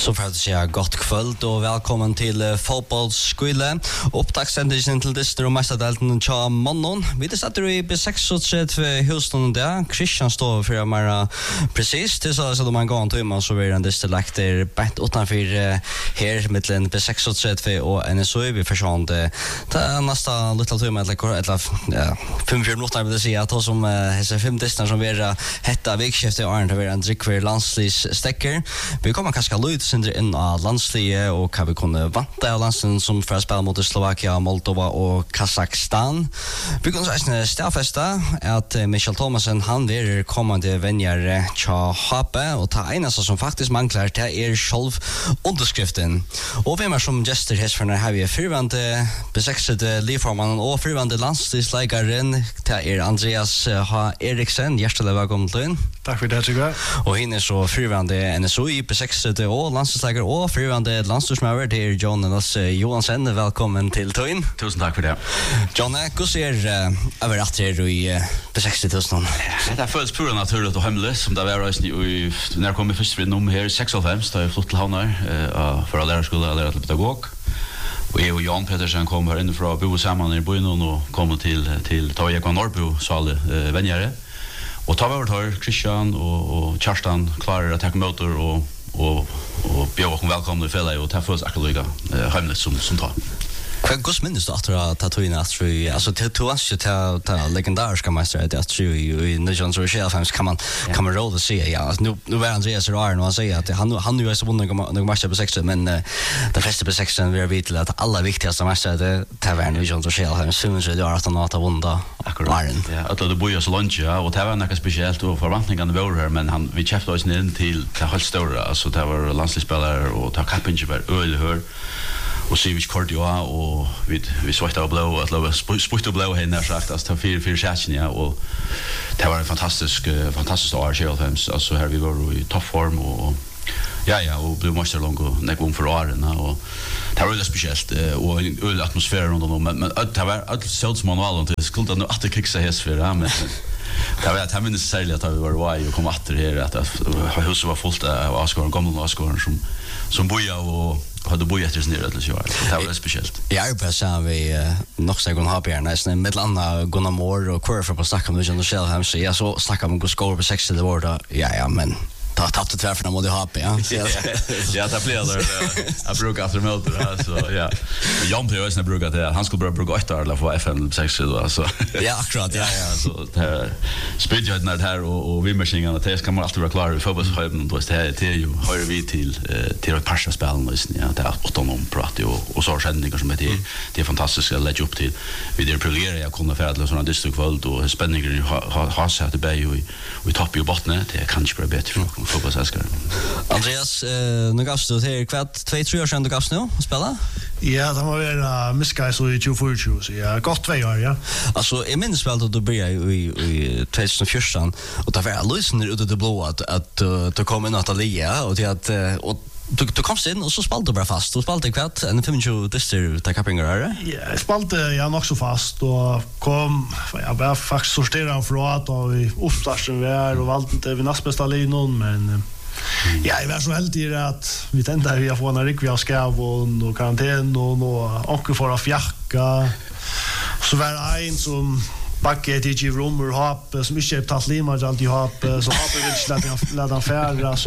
Så för att säga gott kväll och välkommen till fotbollsskolan. Upptaktsändningen till Dister och mästardelen Cha Monnon. Vi det sätter i B6 för Houston där. Christian står för mera precis till så att man går en timme så blir den Dister lagt där bänt utanför här mellan B6 och NSO vi försvann ta nästa lilla timme eller 5 minuter vill säga att som dessa 5 Dister som vi hetta vikskifte och Arne vi en drickver landslisstäcker. Vi kommer kanske lite syndre in av landslige och kan vi kunna vanta av landslingen som för att spela mot Slovakia, Moldova och Kazakstan. Vi kan säga ställfästa att Michael Thomasen han är kommande vänjare Cha Hape och ta ena som faktiskt manglar till själv underskriften. Och vem är som gäster här för när här vi förväntar besexade livformannen och förväntar landsligslägaren till Andreas H. Eriksen. Hjärtligt välkommen till. Tack för det, tycker jag. Och hinner så förväntar NSOI B6 och landslagslägare och förväntar landslagsmävare till Jonas Johansen. Välkommen till Tøyen. Tusen tack för det. John, hur ser över att det i B6 tusen? Det följs pura naturligt och hemligt som det var i när jag kom först vid nummer här 6:05 då jag flott till Havnar för att lära skola eller att pedagog. Och jag och Jan Petersen kom här inifrån bo samman i byn och kom till Tøyen Norrbo så alla vänjare. Och tar vi över Christian och Kjartan klarar att ta motor och bjöd och välkomna i fälla och ta för oss akkurat hemligt som tar. Vad minns du att Tøyen alltså till oss ju till legendariska mästare det tror ju i Nation Social Fans kan man rolla se ja nu var Andreas Ryan och han säger att han nu är så några matcher på 6 men det första på 6 vi är vitt att alla viktigaste matcher det var Nation Social Fans syns det att han har vunnit akkurat ja att det bojar så långt ja och det var något speciellt och förväntningarna var här men vi köpte oss in till det helt stora alltså det var landslagsspelare och ta kapinge var öl och Sivic Cordia och vi svarta och blå att lova sprutt och blå här när sagt att ta fyra chatchen ja och det var en fantastisk år Sheffield alltså här vi var i toppform och ja och blev måste långt och nägom för åren och det var väldigt speciellt och en atmosfär runt om men det var allt sålt som manual och det skulle nog att kicka häst för men jag vet att minns särskilt att vi var och kom åter här att huset var fullt av Asgården gamla Asgården som boja och hade bojat tills ner till sjön. Det var speciellt. Jag arbetar vi nog så går ha på nästan mellan Gunnar Moore och Curve på Stockholm och Shell Hams. Jag så snackar om skor på 60 det var ja men ta tappat tvär för de måste ha på ja. Ja, det blir där. Jag brukar efter möter alltså ja. Jan Petersen brukar det. Han skulle bruka 8 eller få FM 6 alltså. Ja, akkurat ja så det speedjud när det här och vimmersningarna det ska man alltid vara klar i fotbollshöjden då det är ju hör vi till ett parsa spel ja det är autonom prat och så sändningar som det är fantastiskt att lägga upp till vi det prolerar jag kunde färdla såna distriktvåld och spänningar har sett det bäj och i topp i botten det kanske blir bättre fotbollsälskare. Andreas, nu gavs du till kvart 2-3 år sedan du gavs nu att spela? Ja, det var väl Miskais i 24 så ja, gott 2 år, ja. Alltså, jag minns väl att du började i 2014 och det var lyssnare ute det blå att du kom in att Alia och till att du kom in och så spalade du bara fast. Du spalade kvart en 25 dister ta kappingar. Ja, jag spalade jag nog så fast och kom jag bara faktiskt sortera från att vi uppstarten var och valde inte vi nästbästa linan men ja, jag var så heldig att vi tänkte att vi har fått en rik vi har skav och karantän och onkel för att fjacka. Så var en som paket i rumor hop som inte tagit lima alltid hop så har vi lite färra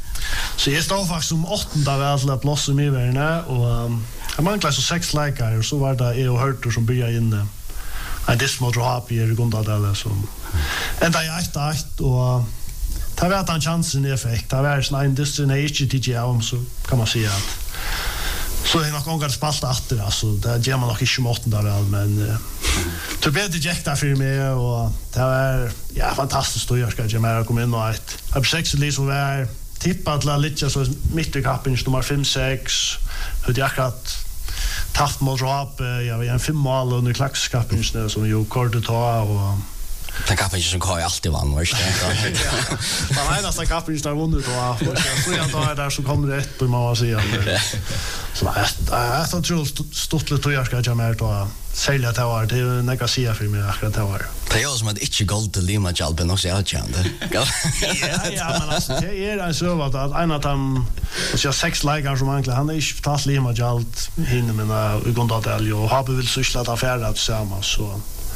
så jag står faktiskt som 8:e väl att plåsa mig över och jag manglade så 6 läkare så var det och hörter som började in en dismodrap i Gundadal som ända jag 8 och det var en chansen effekt det var en destination till om så kan man säga att så är nog gångar spalt efter alltså det ger man nog inte 8:e väl men det blev det jäkta för mig och det var ja fantastiskt då jag ska ge mig komma in och ett sex liksom var tippat la lite så mitt i kappen nummer 5-6 hur jag akkurat taft mot drop jag var en 5 mål under klackskapen som ju kortet ta och den kappen som har alltid vann var det. Man ena så kappen där vunnit och så jag då där så kommer det ett på man säga. Så jag tror stort lite jag ska göra mer då sälja tower det är några sia för mig akkurat tower. Det är som att inte gold till Lima Jalben också är kända. Ja men alltså det är en så att en av dem så jag 6 läkare som egentligen han är inte tagit lima jalt hinner men Ugondadel och har vill syssla ta färra tillsammans så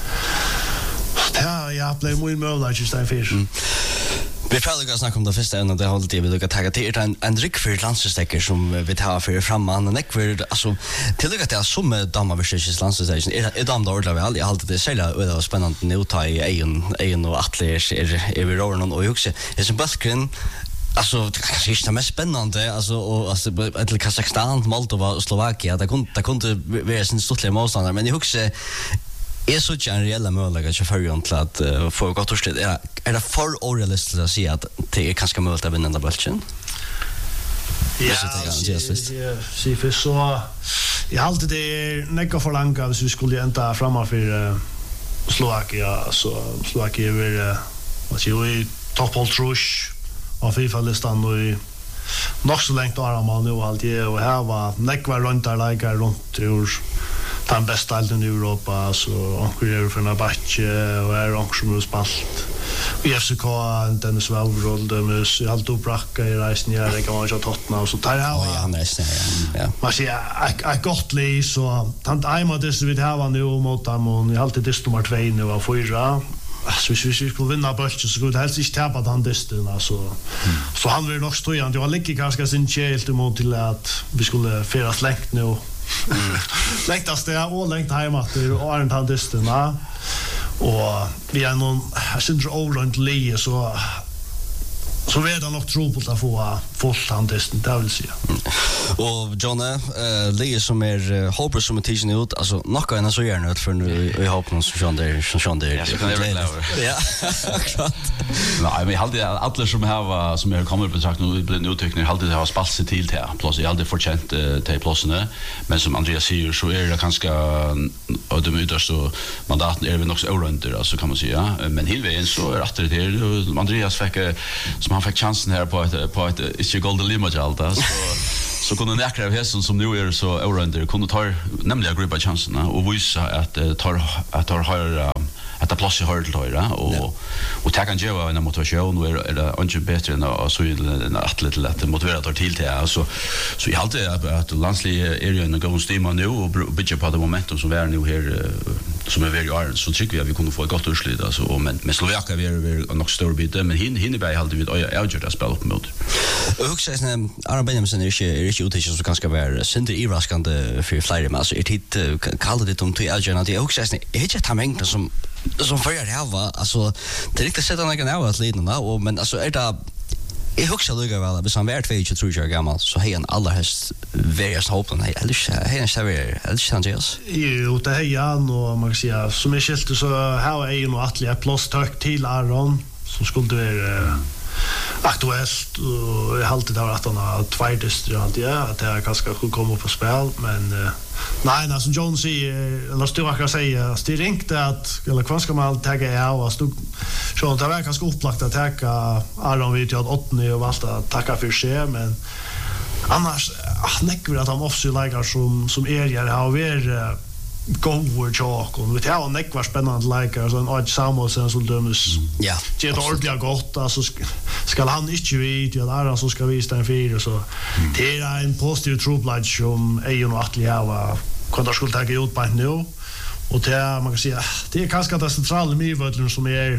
jag blev mycket möjligt just där för. Vi får lukka snakka om det første enn det holdet vi lukka taga til en rygg for landslagsstekker som vi tar for framman en ekver, altså til lukka til som damer versus landslagsstekker er damer da ordentlig vel, jeg halte det særlig og spennende nøyta i egen og atler vi rårer noen og jeg husker, jeg som bølgren alltså det kanske inte mest spännande alltså till Kazakstan, Moldova och Slovakia det kunde vara sin stortliga motståndare men jag husker är så en reella möjlighet att förra till att få gott och slut. Är det för orealistiskt att säga att det är ganska möjligt att vinna den bulten? Ja, så jag alltid det är näcka för långa hvis vi skulle ända framför Slovakia så Slovakia är vad ska vi topphold trush av FIFA-listan och i nog så längt är man nu alltid och här var näcka runt där runt tror den bästa delen i Europa så onkel för Nabache och är också som spalt. Vi FCK Dennis Valbrod med allt uppbracka i reisen här det kan vara så Tottenham så tar jag ja. Man ser jag gott lä så tant Aima det vi har nu mot dem och jag alltid det nummer 2 nu var förra. Så vi skulle vinna bulten så skulle helst inte tappa den distan alltså. Så han vill nog stå igen. Det var lika ganska sin helt emot till att vi skulle fira släkt nu. Längtast det och längt hemma till Arent Handistarna och vi är någon jag syns överrunt le så vet jag nog tro på att få fullt handisten det vill säga. Och John le som är hoppas som att tigen ut alltså något ena så gärna ut för nu vi hoppas någon som där. Ja, så kan det vara. Ja. Klart. Nej, men alltid alla som har som är kommer på sagt nu blir uttryckning alltid har spalt sig till här. Plus jag alltid förtjänt till platserna, men som Andreas säger så är det ganska och de ytterst så mandaten är vi nog så örunder alltså kan man säga. Men hela så är det Andreas fick som han fick chansen här på ett inte golden limit allt så kunde näkra av hästen som nu är så örunder kunde ta nämligen grippa chansen och visa att tar har att det plats i hörd höra och ta kan ge en motivation och är det inte bättre än att så en atlet lätt motiverat till det alltså så jag alltid att landsliga är ju en god stämma nu och bygga på det momentum som är nu här som är väldigt är så tycker vi kunde få ett gott utslag alltså och men Slovakia är nog stor bit men hinner alltid vid Algeria spela upp mot och också sen Aron Benjamin är inte utishas så ganska vara synd i raskande för flyger men alltså är hit kallade det om till Algeria det också sen är inte tamängt som för jag har alltså det riktigt sätta några av att leda och men alltså är det jag huxar lugga väl hvis han var 22 år gammal så har han alla häst various hoppen eller han server eller changes jo det är han och man kan säga som är skilt så har jag nog atlet plus tack till Aron som skulle vara aktuellt och jag har alltid varit att han har tvärdistrikt att det kanske skulle komma på spel men nej alltså John säger eller Sturaka säger att det ringte att eller vad ska man tagga av så det var ganska upplagt att tacka Aron vet jag att 8 och valt att tacka för sig men annars näcker att han också lägger som är har varit goer talk och det har näck var spännande lika så en Odd Samuelsen så döms ja det är ordentligt gott alltså ska han inte veta att Aron så ska visa en fyra så det är en positiv trupplag som är ju något att kunna skulle ta ut på nu och det man kan säga det är kanske det centrala midvölden som är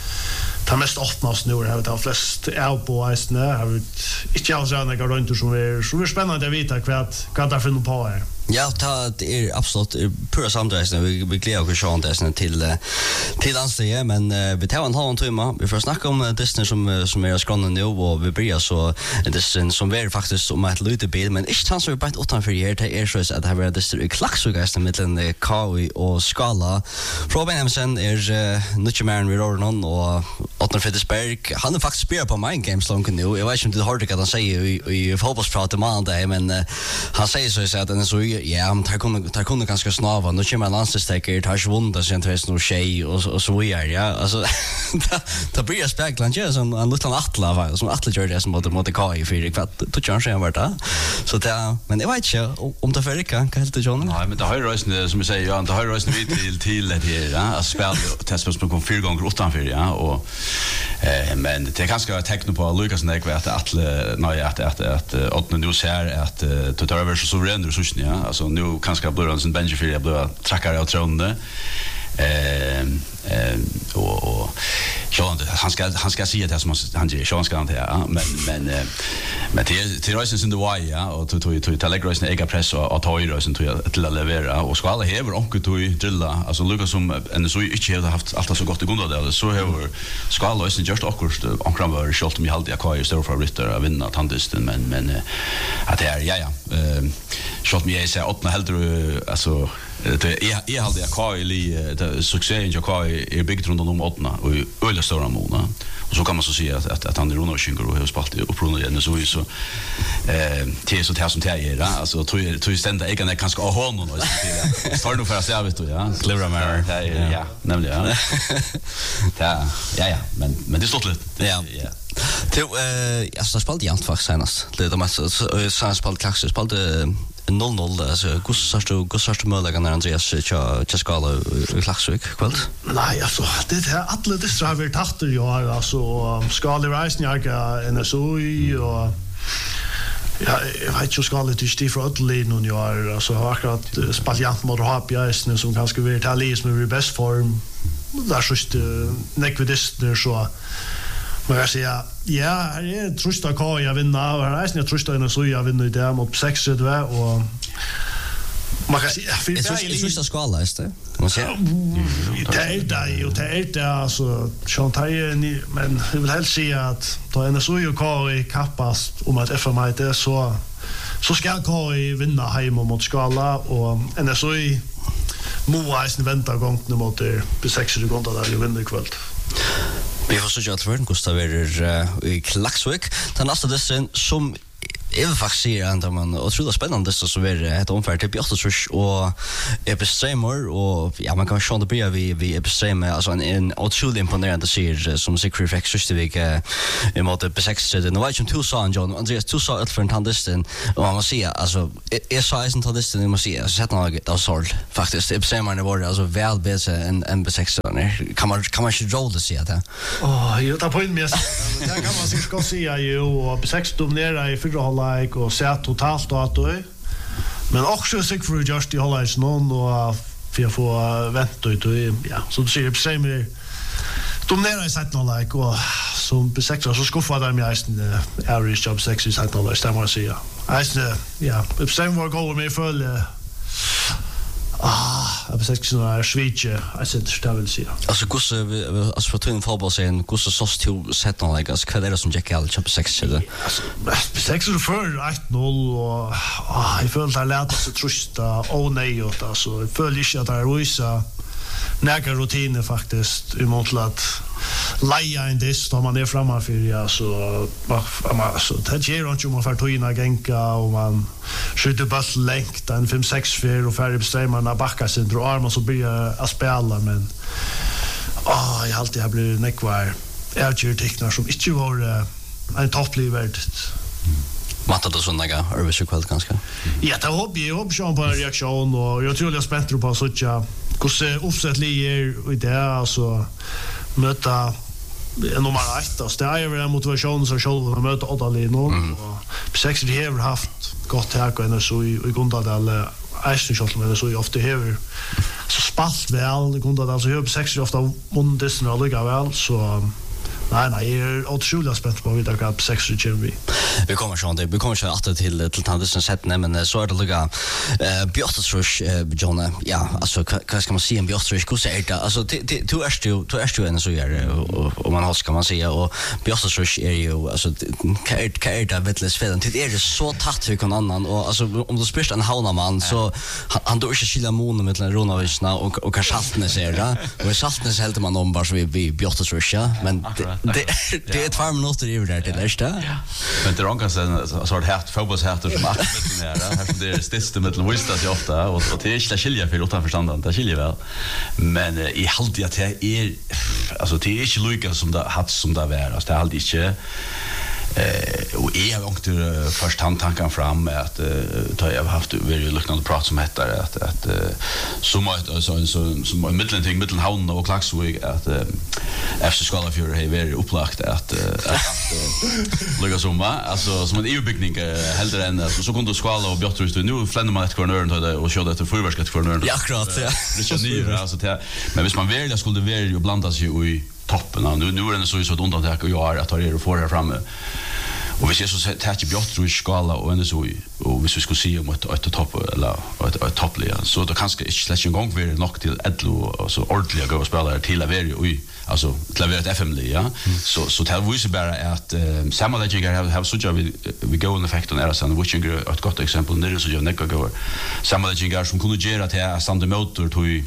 ta mest öppnas nu det har det flest är på isen har vi inte alls några runt som är spännande att veta vad det finns på här. Ja, det är absolut pura samtidigt vi glädjer oss sjön där till landsliga men vi tar en halv timme vi får snacka om Disney som är skronen nu och vi börjar så Disney som är faktiskt om ett lite bil men inte han så bara utanför här det är så att det har Disney i klaxsugasten mellan Kaui och Skala. Robin Hamsen är Nutchman vi rör någon och Otto Fittersberg han är faktiskt spelar på Mind Games långt nu. Jag vet inte hur hårt det kan säga i fotbollsprat i måndag men han säger så att den är så ja, tar kunde ganska snava. Nu kommer landslagssteker, tar svunda sen tvås nu tjej och så vidare. Ja, alltså det blir spekland ju som en liten atla som atla gör det som mot Kai för kvart. Du kör sen vart det. Så det men jag vet inte om det för kan helt det John. Nej, men det har ju rösten som jag säger, ja, det har ju rösten till det här, ja, att spela testspel på 4 gånger 8 för ja och Men det är ganska tecken på Lucas Näck att åttonde nu ser att total över så suverän resursen ja alltså nu kanske blir han sin bench för jag blir trackare av tråden och han ska se det som han ger chans kan det men till Röisen in the way ja och till Telegrösen ega press och ta i Röisen till att leverera och ska alla häver onkel till drilla alltså Lucas som en så inte har haft allt så gott i grund där så har ska alla Röisen just akkurat omkring var skott med halt jag kvar står för rytter att vinna tandisten men att det är ja skott mig så åtta helt alltså det hade jag kvar i succén jag kvar i byggt runt om åtta och öle stora måna och så kan man så se att han Ronald Schinker och har spalt upp runt igen så till så här som det är alltså tror stända jag kan kanske ha någon och så står nog för att se vet du ja clever mer ja nämligen ja men det står lite ja jag så spalt jag faktiskt senast det de så spalt klaxer spalt 0-0 alltså Gustav möjliga när Andreas kör skala i Klaxvik kväll. Nej alltså det här alla det har vi tagit ju alltså skala Reisnjärka NSOI och ja jag vet ju skala till Steve Rodley nu ju alltså akkurat spaljant mot Hapiasne som kanske vill ta lis med i bäst form där just nekvidist där så men jag säger ja, jag trustar kvar jag vinner och jag trustar en så jag vinner där mot 6-2 och man kan säga för det trustar skala är det man säger det är alltså Chantaye men jag vill helst säga att då en så ju kvar i kappast om att FMI det så ska kvar vinna hemma mot skala och en så i Moaisen väntar gångt mot det på 6 sekunder där ju vinner ikväll. Vi får så att för Gustav i Klaxvik. Den nästa dessen som är faktiskt ändå man otroligt spännande så är det ett omfärd till Björtrush och Epistremer och ja man kan sjå det blir vi Epistremer alltså en otroligt imponerande serie som Secret Reflex just det i mot B6 det var ju två sa John Andreas två sa ett för en tandisten och man måste se alltså är sizen tandisten man måste se så sätta något av sort faktiskt Epistremer var alltså väl bättre än B6 kan man inte rolla se det. Jag tar på in mer där kan man sig se ju och B6 dominerar i förhåll och se totalt och att men också Sigfrid just i hållas någon och för att få vänta ut ja så det ser precis dominerar i sätt någon like och som B6 så skuffar de mig average job 6 i sätt någon like stämmer sig ja precis var går med full jag försöker såna Schweiz jag sätter stabil sig. Alltså alltså för två fotbollsscen Gustav sås till sätta någon like alltså vad är det som Jack Allen köper 6 eller alltså 6 för 8-0 och jag föll att lära sig trusta nej och alltså jag föll inte att det är vissa näga rutiner faktiskt i måtlat leja en dist om man är framför ja så det ger inte man för toina gänka och man skjuter bort längt en 5-6 för och färdig bestämmarna backa sin dra arm och så börjar att spela men jag alltid har blivit nekvar tecknar som inte var en toppliv Matta då såna där över kväll ganska. Ja, det hopp jag på en reaktion och jag tror jag spänt på så att jag hur uppsätt ligger i det alltså möta nummer 8 och det är motivation så själv att möta Oddalin och sex vi har haft gott här och så i Gundadal Eisensholt men så ofta har så spalt väl Gundadal så har sex ofta mundisen och lugga väl så nej, jag är otroligt spänd på att vi har 6 Jimmy. Vi kommer så att till tandisen sätten men så är det lugga Björtrush John ja alltså vad ska man säga en Björtrush hur säger det alltså du är ju en så är och man har ska man säga och Björtrush är ju alltså kan det vettlös för det är det så tatt hur kan annan och alltså om du spyr en Haunaman så han då är skilla mån med Ronavisna och Karsaltnes är det och Karsaltnes helt man om bara så vi Björtrush men det är 2 minuter över där till nästa. Men det rankas en sort här fotbollshärtor som att här som det är största mellan Wistas ju ofta och det är inte skilja för utan förstånd det skiljer väl. Men i halt jag är alltså det är inte Lucas som det hatt som det var alltså det är alltid inte och jag har inte först tanken fram att ta jag har haft väldigt luckande prat som heter att som som Middelhavn och Klaxvik att efter skolan för är väldigt upplagt att lucka som alltså som en EU-byggning hellre än att så kunde skala och bjottrust nu fländer man ett kornör och körde efter förvarskat kornör. Ja, akkurat, ja. Det är ju alltså men hvis man väl skulle väl ju blanda sig i toppen nu är det så undantag och jag att ta det och få det framme. Och hvis jag så tätt bjottrust i skala och ändå så och hvis vi skulle se om ett topp eller ett toppliga så då kanske inte släck en gång vara nog till Edlo så ordentliga gå spelare till att vara alltså till att vara ett FM-lig, ja. Så det här visar bara att sammanläggingar har så jag vi go in effekt on Erasson which ett gott exempel när det så jag näka går sammanläggingar som kunde göra till att standa motor till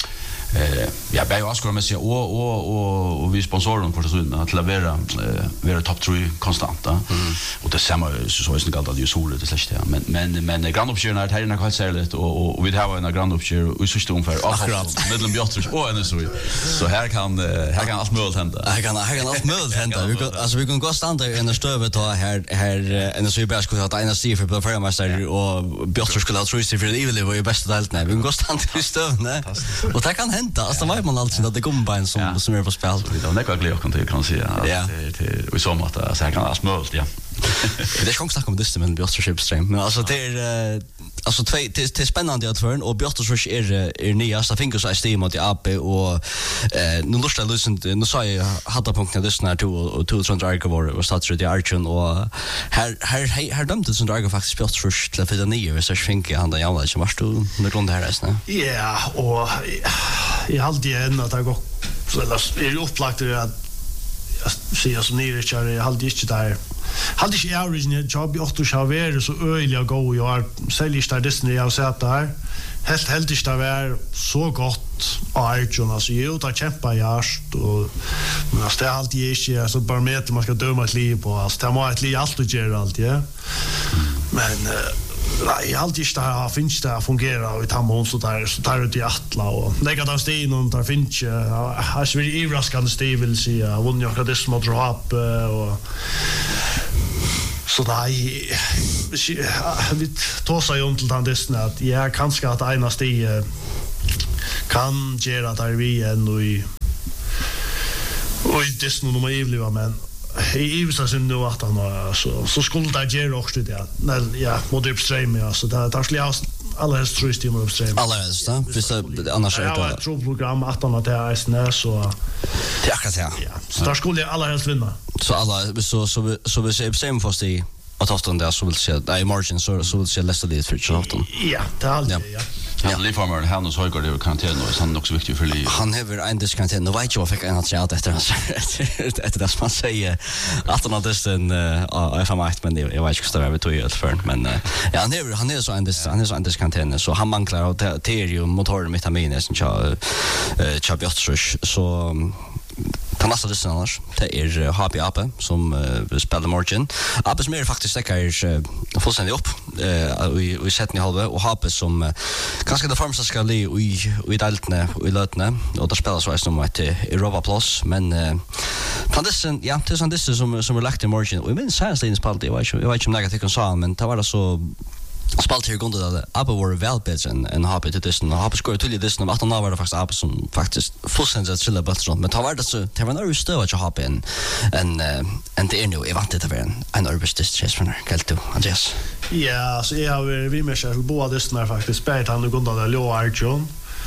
ja, bäj och med sig och vi sponsorer för så att vara topp 3 konstant. Och det samma så är det inte alltid så det släkt men grand option här är kallt särskilt och vi har en grand option i sista ungefär akkurat mellan Björtrus och en så här kan allt möjligt hända. Här kan allt möjligt hända. Vi kan gå stanna i en stövet här en så bara skulle ha en stig för förmästare och Björtrus skulle ha trus för det evil var ju bästa delen. Vi kan gå stanna i stöven och det kan alltså var man alltså att det kommer bara en som är på spel. Det är något glädje kan säga. Ja. Det så mat så här kan allt möjligt, ja. Det är chans att komma det men Björtrus stream. Men alltså det är alltså det är spännande att för och Björtrus är nya så finns så Steam mot AP och nu lustar lösent nu sa jag hade punkten det snart och 200 dragar var startade i Archon och här dömde som dragar faktiskt Björtrus till för det nya så tänker jag han där jävla som var då med grund här resten. Ja, och i allt igen att det går eller är upplagt att se som ni är jag hade inte där. Hade inte original jobb och du ska vara så öliga gå jag säljer där Disney jag sett där. Helt inte där så gott Archon alltså ju att kämpa järst och men det är alltid inte så bara med att man ska döma ett liv på alltså det måste ett liv allt och göra allt ja. Men nej, allt just det här finns det fungerar och tamon så där ut i attla och lägga den sten och där finns har så väldigt överraskande stil vill säga vunnit jag det som att dra upp och så nej vi tossar ju om till den dessen att jag kanske att ena steg kan göra där vi ändå i dessen nummer evliga men i USA som nu att han så skulle det göra också det ja mot uppström ja så där skulle jag alla helst tror jag mot uppström alla helst då visst annars är det ett program att han att det är snä så det är akkurat ja så där skulle alla helst vinna så alla så vi ser uppström fast i att avstånd där så vill säga i margin så vill säga lästa lite för Charlton ja det är alltid ja Ja, Liformer han och Höjgård det karantän och han är också viktig för Li. Han har en diskarantän. Nu vet jag fick en att säga efter hans efter det som man säger att han hade en FM8 men jag vet inte vad det tog ut för men ja han är så en diskarantän så han manglar terium motorer vitamin som jag Björtrus så på nästa lyssn annars det är Happy Ape som spelar margin. Ape som är faktiskt stäcker fullständigt upp i sätten i halva och Hape som kanske det formsa ska li i deltne och i lötne och där spelar så som ett Europa Plus men fantasen ja det är sån det som är lagt i margin och men senast in spalt jag vet inte om jag kan säga men det var det så spalt här grundade det Ape var väl bättre än Hape till det och Hape skulle till det som att han var det faktiskt Ape som faktiskt fullständigt chilla bättre men det var det så det var nog stöd att Hape en det är nu jag vant det var en nervös distress för Kelto Andreas. Ja, så jag har vi med själv båda dessna faktiskt spelat han och grundade Leo Archon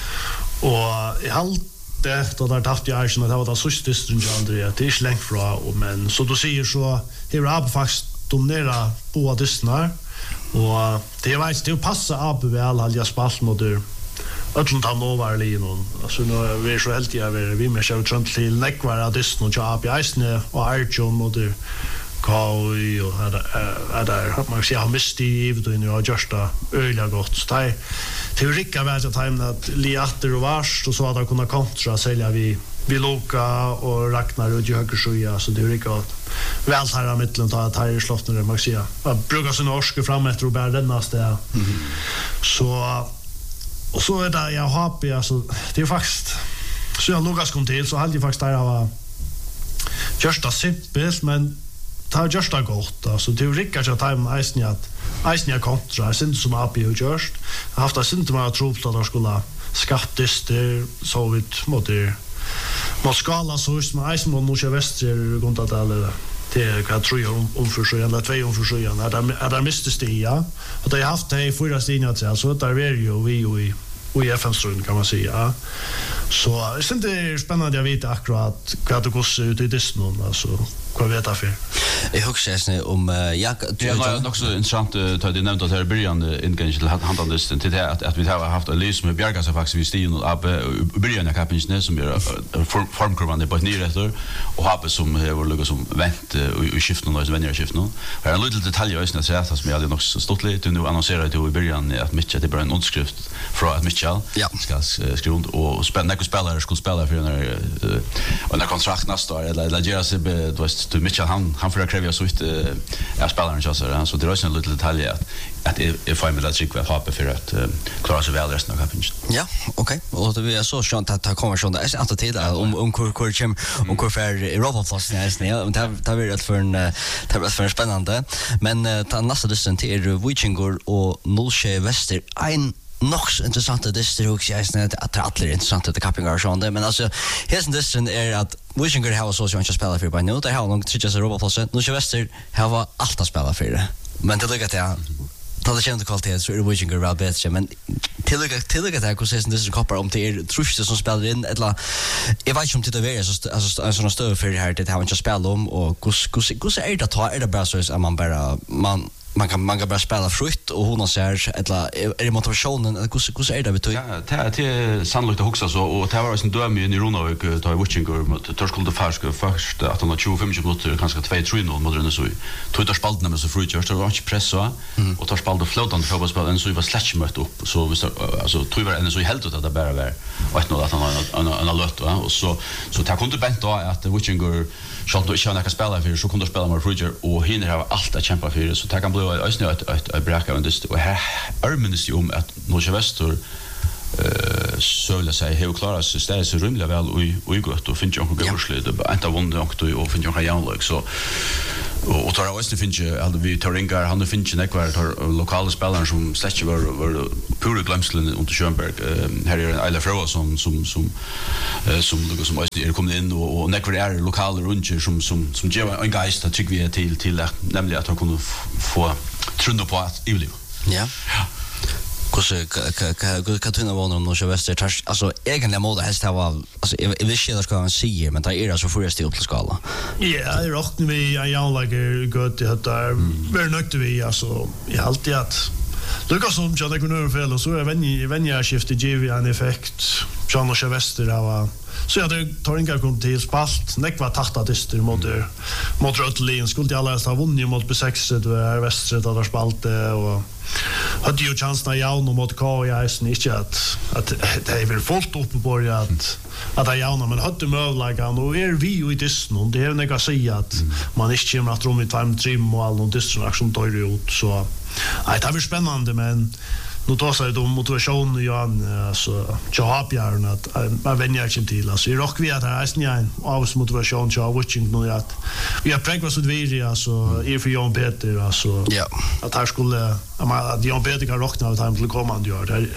och i allt det då där taft jag Archon det var det sista distress Andreas det är slängt fra men så då säger så det var Ape faktiskt dominera båda dessna och det vet det passar Ape väl hade jag spalt mot det öllum ta novar linon alltså nu vi är så helt jag vi med själv trant till nekvar att det nog jobb i isne och Archon mot det Koi och där man ser har mist i då nu har just öliga gott så teorika vet jag att liater och vars och så att kunna kontra sälja vi Loka och Ragnar och Jökersjöja så det är riktigt väl här mitten ta att här slått när man ser att brukar så norska fram efter och bär dennaste så och så är det jag har alltså det är faktiskt så jag Lukas kom till så hade jag faktiskt där var just det simpelt men ta just det gott alltså det rycker så time Eisen kontra sind som AP och just haft att sind man tror att det skulle skaptes det så vid mot skala så som Eisen och Norge Väster går att alla det kan tror jag omförsöjan eller 2 omförsöjan där mistes det ja och det har haft det i 4 stingar så där är ju vi i FN-strun kan man säga. Så det är inte spännande jag vet akkurat vad det går ut i Disney alltså vad vet jag för. Jag huxar om det är också intressant att det nämnt att det är början ingång till handlanden till det att vi har haft en lys med Bjärga så faktiskt vi stigen och början av kapitlet som är formkurvan på ett nyrätter och har som har lugat som vänt och skiften och vänner skiften. Här en liten detalj jag visste att som jag hade nog stått lite nu annonserade det i början att Mitchell det bara en underskrift från att Mitchell ska skriva och spelare skulle spela för när kontrakt nästa år eller göra sig då Mitchell han för att kräva så ut spelaren så det är också en liten detalj att är fine med att skicka hoppa för att klara sig väl resten av kapitlet. Ja, okej. Och det är så skönt att ta konversation där är alltid tid om hur för Europaplassen är snä och det blir för spännande men ta nästa distan till Vikingur och Norge Väster en nog så intressant det är också att alla är intressant att kappingar så där men alltså hela distan är att Vikingur har så som jag spelar för på nu där har nog tredje Europaplassen Norge Väster har allt att spela för det men det lyckas jag det känns kvalitet så är Vikingur väl bättre men tillägga det hur sen det koppar om till truste som spelar in eller jag vet inte om det är så en sån stöd för det här det har inte spelat om och hur är det ta är det bara så att man bara man kan bara spela fritt och hon ser eller är det motivationen hur är det vet du? Ja, det är sannolikt att huxa så och det var en döm i Ronavik ta i Vikingur mot Torskulde först att han har 25 minuter kanske 2-3-0 mot den så tog spalten med så fritt just det var inte press så och tar spalt och flotande fotbollsspel en så var släck mött upp så alltså tror var en så helt att det bara var och ett att han en alert och så det kunde bänt då att Vikingur Schalt och Sean kan spela för så kunde spela med Roger och hinner ha allt att kämpa för så det kan bli ett bräcka och det och här är om att Norge Väster söla sig helt klara så det är så rymligt väl och gott och finns ju någon gårsligt inte vunnit och finns ju någon jämlik så och tar också finns ju alltså vi tar ingar han finns ju några lokala spelare som släcker var pura glömslen under Schönberg här är en Ayla Froa som är kommit in och några är lokala runt som ger en geist att tycker vi till nämligen att han kunde få trunda på att överleva. Ja. Hur tunna var de Norge Väster alltså egentligen måste helst ha alltså jag vill inte ska han säga men det är alltså först upp till skala. Ja, det rockar vi jag like gott det där väl nökt vi alltså jag alltid att Lucas som jag kunde för eller så är jag skiftar GV en effekt John Norge Väster var så jag tar inga kom till spalt nekva tahta dyster mot Rötlin skulle alla ha vunnit mot B6 det är Väster där spalt och hade ju chansen att jauna mot K jag är inte att det är väl fullt uppe på att jauna men hade möjligheten och är vi ju i dysten det är något att säga att man inte kommer att rum i 5-3 mål och dysten som tar ut så nej det är spännande men nu tar sig de motivation igen så jag har bjärn att man vänjer sig till alltså i rock vi att det är en av motivation jag watching nu att vi har präglat så vidare alltså är för Jan Peter alltså att här skulle att Jan Peter kan rockna av time till kommande år det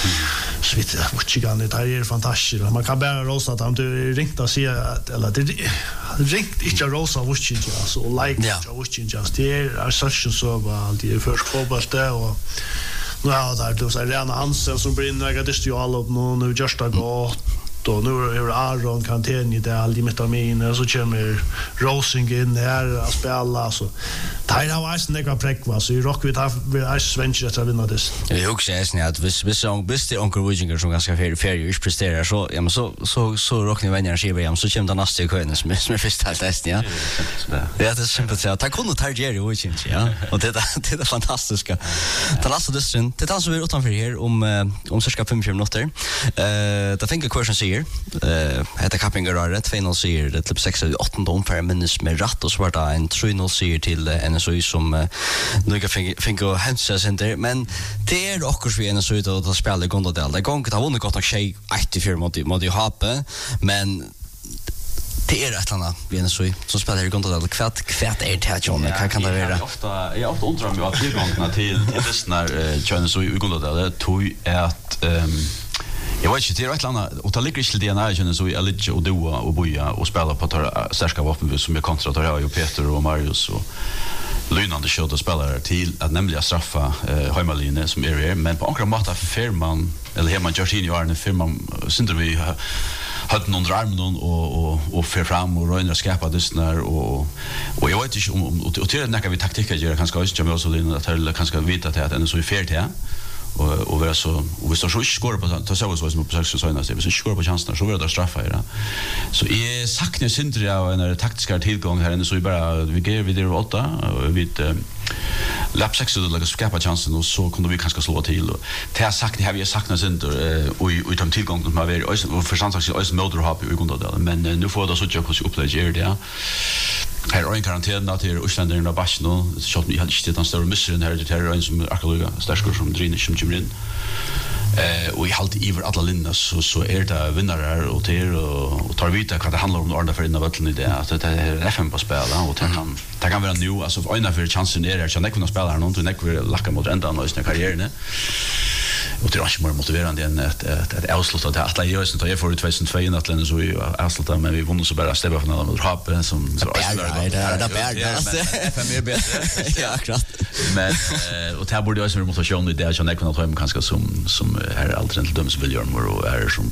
så vet jag watching det här är fantastiskt man kan bara rosa att han ringt att se eller det ringt inte rosa watching alltså like watching just det är such så vad det är först fotboll där och ja, där så Rena Hansen som brinner jag det ju all upp nu just har gått och nu är Aron Kanteni där all de metamin så kommer Rosing in här att spela så där har jag snäcka präckva så i rock vi tar svenska att vinna det. Jag också är snä att hvis det onkel Wiginger som ganska fair presterar så ja men så rockar ni vänner sig igen så kommer det nästa kön som är första test ja. Det är simpelt så att kunde ta Jerry Wiginger ja och det är fantastiska. Det nästa distan det alltså vi utanför här om cirka 5 minuter. Det tänker question säger heter Kappingar 2-0 seger det till 6-8 för minus med rätt och så var det en 3-0 seger till NSU som några fick och hänsa center men det är också vi NSU att spela Gondadal. Det gångt har vunnit gott nog tjej 84 mot Hape men Det är ett annat vi så spelar det kontot kvärt är det John kan det vara. Jag ofta undrar mig att tillgångarna till lyssnar John så i kontot det tog att jag vet inte det är ett annat och ta ligger inte det när John så i Elite och Doa och Boja och spela på att särska vapen som är kontra där jag och Peter och Marius och lynande skott och spelare till att nämligen straffa hemmalinjen som är men på andra mått för firman eller hemma Jorginho är en firman syndrom vi hade någon dröm och för fram och röna skapa dessnar och jag vet inte om och till när vi taktiker gör kanske också Jamal Solin att det kanske vita att ändå så är fair till och vara så och vi står så skor på ta så som på 6 så nästa vi skor på chansen så vill det straffa era så är saknar syndrom av en taktiska tillgång här ändå så bara vi ger vi det 8 och vi lapp 6 så lägga skapa chansen och så kunde vi kanske slå till och det har sagt det har vi saknat syndrom och de tillgång som har varit och för sanns också motor hopp i kunde det men nu får det så jag hur upplägg det här är en karantän att det är Östlandern och Basno så att vi hade inte den stora missen här det är en som arkeologer starkare som drinner som kommer in och i halt iver alla linjer så är det vinnare och ter och tar vita vad det handlar om ordna för innan vatten i det att det är FM på spela och det kan vara nu alltså ena för chansen är att jag kunna spela någon till näck vill lacka mot ända av sin karriär och det är också mer motiverande än ett avslut att alla gör sånt jag får 2002 i natten så vi avslutar men vi vunnit så bara stäva från alla mot Rappen som så FM är bättre ja klart men och det borde också vara motivation i det att jag kunna ta hem kanske som är alltid till döms vill göra och är som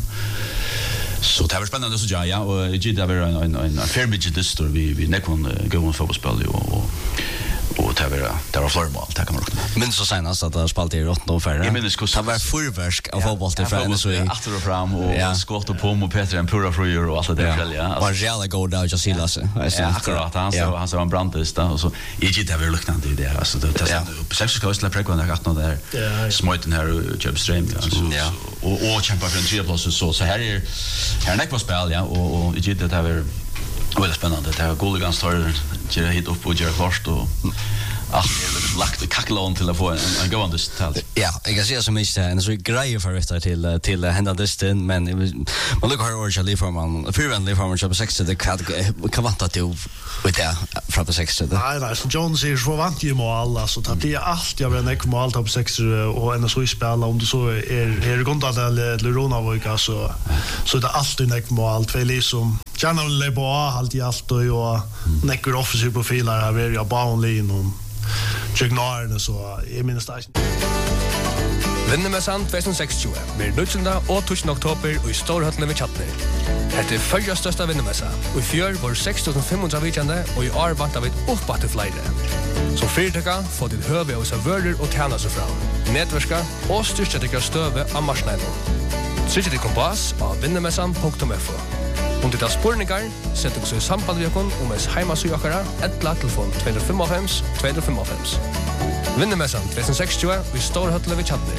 så det var spännande så ja och det var en fair midget this story vi nekon gå on fotbollsspel och det var flormål det kan man räkna men så senast att det spalt i 8 och färre det var förvärsk av fotboll till färre så efter och fram och skott och på och Peter en pura fröjer och allt det där ja var jävla god där just Silas akkurat han så en brandist och så det var luktande i det alltså det på 6 ska släppa präkon där 18 där smöten här job stream och kämpa för en 3 plus så här är näck på spel ja och det var väldigt spännande. Det har Gulligan står till hit upp och gör klart och är lagt kacklån till att få en gående tal. Ja, jag kan säga så mycket en så grej för detta till hända distan men man look hard origin för man förvänlig för man köpa 60 det kan vanta till med det från på 60. Nej, så John säger så vant ju alla så att det är allt jag vill näck på allt på 60 och en så spela om du så är kontat eller Rona Voika så det alltid näck på allt för liksom gärna vill på allt i allt och näcker offensiv profiler här är jag boundlin och Jignar så är min station. Vinnermässan 2060 blir 19. och 20. oktober i Storhöllene vid Chatner. Det är förra största vinnermässa och i fjör var 6.500 vidjande och i år vantar vi uppåt till flere. Som fyrtaka får ditt höve hos av vörder och tjäna sig fram, nätverska och styrka dig stöve av marsnälen. Tryck ditt kompass av vinnermässan.fo. Om det är spårningar, sätt också i samband med okon om ens heimasökare, ettla telefon 255. Vinnermässan 2060 vid Storhöllene vid Chatner.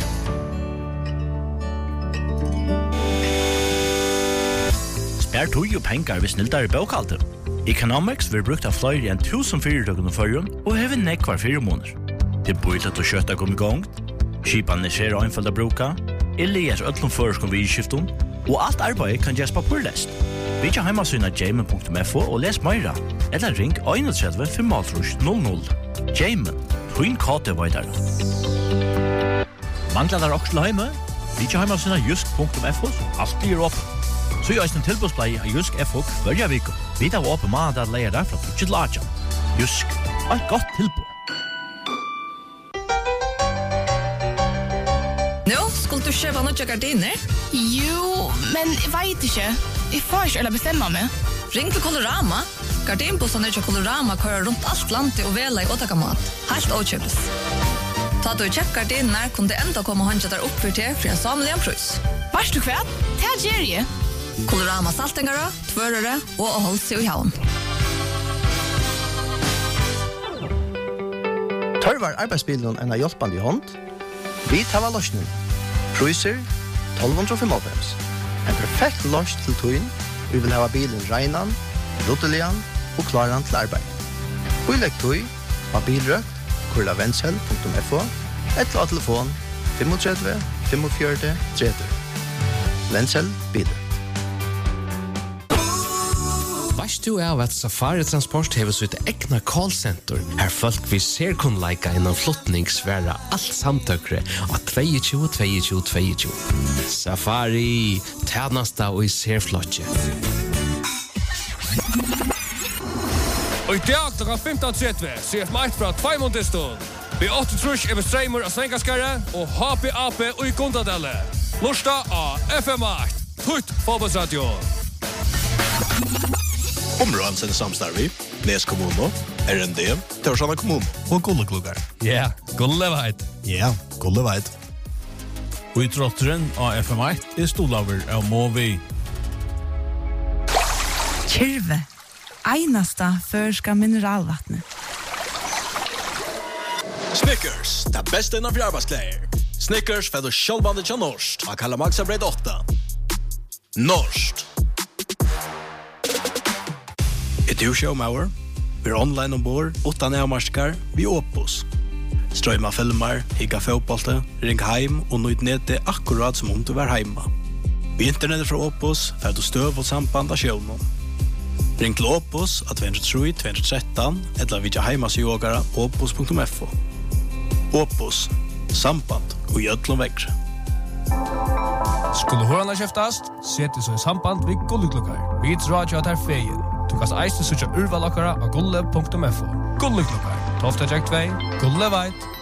Spär tog och pengar vid snilldare bokhalter. Economics vil brukt av flere enn 1000 fyrirtøkken og førjen, og hever nekvar 4 måneder. Det er bøylet å kjøtta kom i gang, skipan er skjer og innfald å bruka, eller øtlom føreskom vid skiften, og alt arbeid kan gjøres papurlest. Vi kan heimasyna jamen.fo og les meira, eller ring 31 500. Jamen, hun kate veidar. Manglar der også til heime? Vi kan heimasyna jusk.fo, alt blir åpen. Så gjør en tilbudsplei av Jusk FOK hver viko. Vi tar åpen mandag leier der fra 2 til 8. Jusk, et godt tilbud. Nå, skulle du kjøpe noen gardiner? Jo, men jeg vet ikke. Jeg får ikke eller bestemme meg. Ring til Colorama. Gardinbussene til Colorama kører rundt alt landet og vela i åtakamat. Helt åkjøpes. Ta du kjøpt gardiner, kunne det enda komme håndkjøtt der oppfyrt til for en samlig pris. Varst du kvært? Det gjør jeg. Colorama saltengara, tvørere og holdt i havn. Tørvar arbeidsbilen en av hjelpende i hånd. Vi tar av løsning. Priser 1295. En perfekt løs til tøyen. Vi vil ha bilen regnan, ruttelian og klaran til arbeid. Bøyleg tøy, mobilrøkt, kurlavenshell.fo, eller telefon 35 45 30. Venshell bilen. Visst du av at Safari Transport hever sitt egna callcenter her folk vi ser kun leika innan flottningsværa alt samtøkre av 22 22 22. Safari, tjenesta og i serflotje. Og i dag klokka 15.30 ser et meit fra Tveimundistun. Vi 8-trusk er bestreimer av Svengaskare og HPAP og i Kundadelle. Lorsta av FM8, Tutt Fotbollsradio. Områdens samstarvi, Nes kommuno, RND, Torsjana kommun og Gullekluggar. Ja, Gulleveit. Ja, Gulleveit. Og i trotteren av FM8 er stolaver av Movi. Kyrve, einasta førska mineralvattnet. Snickers, det bästa innan för arbetskläder. Snickers för du självbandet till Norskt. Och kalla Maxa Bread 8. Norskt. Ett show-mauer. Vi är online ombord, 8 närmarskar, vi Opus. Strömma filmer, higga fotbollte, ring heim och nøyd nete akkurat som om du var hemma. Vi internetet fra Opus för du stöv och samband av showen. Ring til Opus at 203-213 eller vidja heimasjogara opus.fo. Opus, samband og jötlom vekkre. Skulle hörarna käftast, sett så i samband vid Gulleklukkar. Vi tror att jag tar fejen. Du kan eiste sucha urvalakara av gulle.fo. Gulleklukkar, Tofta Jack 2, Gulleveit.